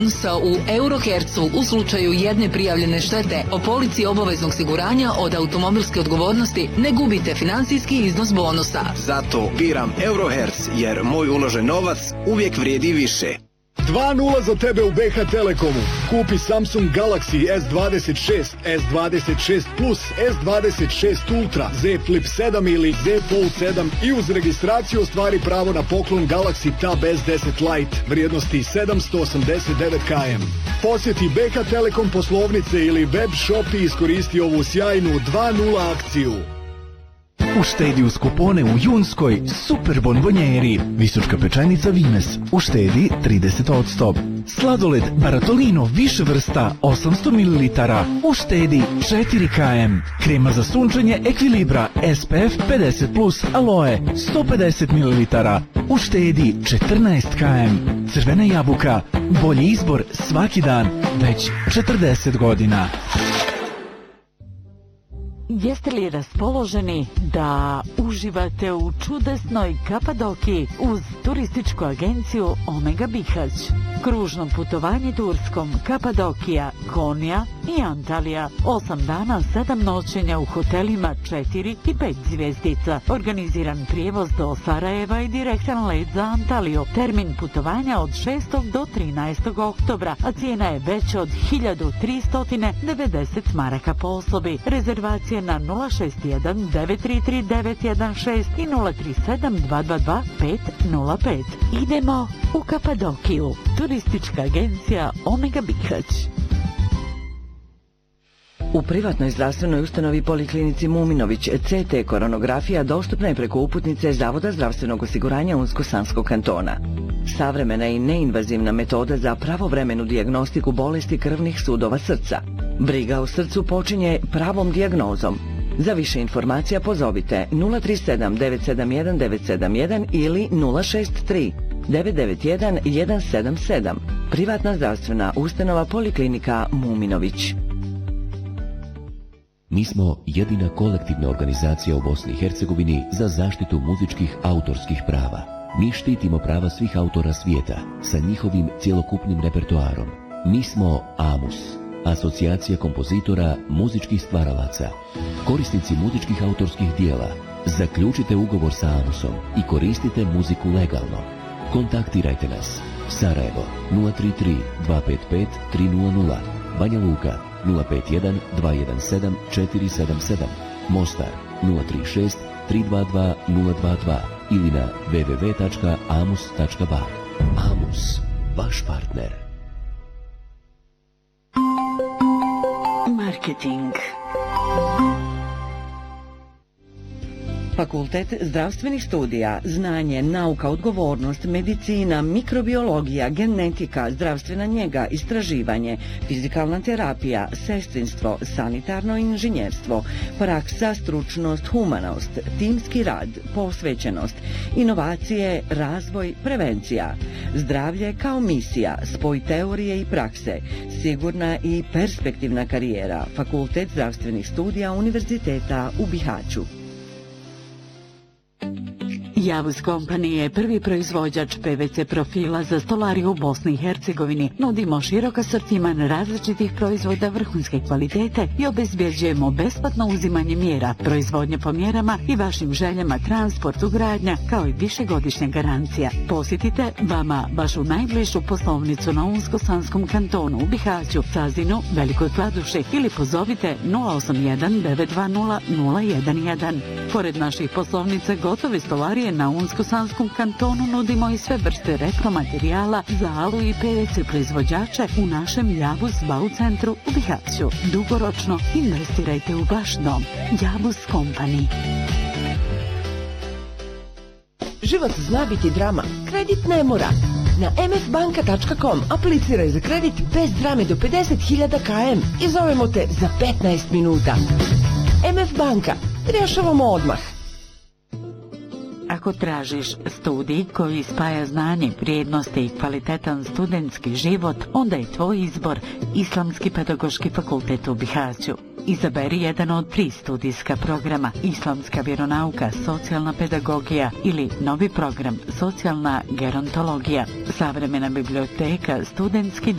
U Eurohercu u slučaju jedne prijavljene štete o polici obaveznog osiguranja od automobilske odgovornosti ne gubite finansijski iznos bonusa. Zato biram Euroherc jer moj uložen novac uvijek vrijedi više. 2:0 za tebe u BH Telekomu. Kupi Samsung Galaxy S26, S26 Plus, S26 Ultra, Z Flip 7 ili Z Fold 7 i uz registraciju ostvari pravo na poklon Galaxy Tab S10 Lite vrijednosti 789 km. Posjeti BH Telekom poslovnice ili web shop i iskoristi ovu sjajnu 2:0 akciju. Uštedi uz kupone u Junskoj super bonbonjeri. Visočka pečenica Vimes uštedi 30%. Sladoled Baratolino više vrsta 800 ml uštedi 4 km. Krema za sunčanje Equilibra SPF 50+ aloe 150 ml uštedi 14 km. Crvena jabuka, bolji izbor svaki dan, već 40 godina. Jeste li raspoloženi da uživate u čudesnoj Kapadokiji uz turističku agenciju Omega Bihać? Kružno putovanje Turskom, Kapadokija, Konija i Antalija. 8 dana, 7 noćenja u hotelima 4 i 5 zvjezdica. Organiziran prijevoz do Sarajeva i direktan let za Antaliju. Termin putovanja od 6. do 13. oktobra, a cijena je veća od 1390 maraka po osobi. Rezervacije na 061 933 916 i 037 222 505. Idemo u Kapadokiju. Turistička agencija Omega Bihać. U privatnoj zdravstvenoj ustanovi Poliklinici Muminović CT koronografija dostupna je preko uputnice Zavoda zdravstvenog osiguranja Unsko-Sanskog kantona. Savremena i neinvazivna metoda za pravovremenu dijagnostiku bolesti krvnih sudova srca. Briga o srcu počinje pravom dijagnozom. Za više informacija pozovite 037 971 971 ili 063 991 177. Privatna zdravstvena ustanova Poliklinika Muminović. Mi smo jedina kolektivna organizacija u Bosni i Hercegovini za zaštitu muzičkih autorskih prava. Mi štitimo prava svih autora svijeta sa njihovim cjelokupnim repertoarom. Mi smo AMUS, Asocijacija kompozitora muzičkih stvaralaca. Korisnici muzičkih autorskih dijela, zaključite ugovor sa AMUSom i koristite muziku legalno. Kontaktirajte nas. Sarajevo 033 255 300, Banja Luka 051 217 477, Mostar 036 322 022 ili na www.amus.ba. AMUS, vaš partner. Marketing. Fakultet zdravstvenih studija, znanje, nauka, odgovornost, medicina, mikrobiologija, genetika, zdravstvena njega, istraživanje, fizikalna terapija, sestrinstvo, sanitarno inženjerstvo, praksa, stručnost, humanost, timski rad, posvećenost, inovacije, razvoj, prevencija, zdravlje kao misija, spoj teorije i prakse, sigurna i perspektivna karijera. Fakultet zdravstvenih studija Univerziteta u Bihaću. Javus Company je prvi proizvođač PVC profila za stolariju u Bosni i Hercegovini. Nudimo širok asortiman različitih proizvoda vrhunske kvalitete i obezbjeđujemo besplatno uzimanje mjera, proizvodnje po mjerama i vašim željama, transport, ugradnja, kao i višegodišnja garancija. Posjetite vama vašu najbližu poslovnicu na Unsko-Sanskom kantonu u Bihaću, Sazinu, Velikoj Kladuši ili pozovite 081 920 011. Pored naših poslovnica gotove stolarije na Unsko-Sanskom kantonu nudimo i sve vrste repromaterijala za alu i PVC proizvođače u našem Javus Bau centru u Bihaću. Dugoročno investirajte u vaš dom. Javus Company. Život zna biti drama, kredit ne mora. Na mfbanka.com apliciraj za kredit bez drame do 50.000 km i zovemo te za 15 minuta. MF Banka, rješavamo odmah. Ako tražiš studij koji spaja znanje, vrijednosti i kvalitetan studentski život, onda je tvoj izbor Islamski pedagoški fakultet u Bihaću. Izaberi jedan od 3 studijska programa: Islamska vjeronauka, socijalna pedagogija ili novi program Socijalna gerontologija. Savremena biblioteka, studentski